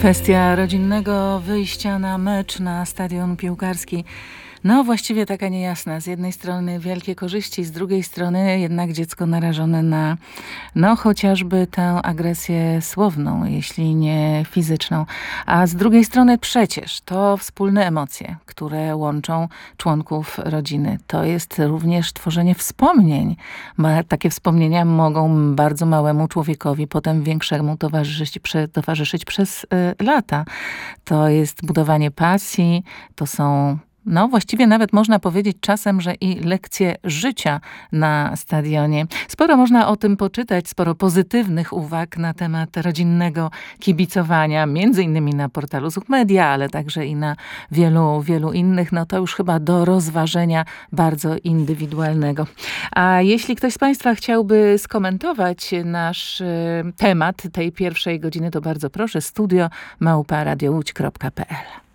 Kwestia rodzinnego wyjścia na mecz na stadion piłkarski. No właściwie taka niejasna. Z jednej strony wielkie korzyści, z drugiej strony jednak dziecko narażone na chociażby tę agresję słowną, jeśli nie fizyczną. A z drugiej strony przecież to wspólne emocje, które łączą członków rodziny. To jest również tworzenie wspomnień. Takie wspomnienia mogą bardzo małemu człowiekowi, potem większemu towarzyszyć przez lata. To jest budowanie pasji, to są właściwie nawet można powiedzieć czasem, że i lekcje życia na stadionie. Sporo można o tym poczytać, sporo pozytywnych uwag na temat rodzinnego kibicowania, między innymi na portalu Zuch Media, ale także i na wielu, wielu innych. No to już chyba do rozważenia bardzo indywidualnego. A jeśli ktoś z Państwa chciałby skomentować nasz temat tej pierwszej godziny, to bardzo proszę, studio@radiołódź.pl.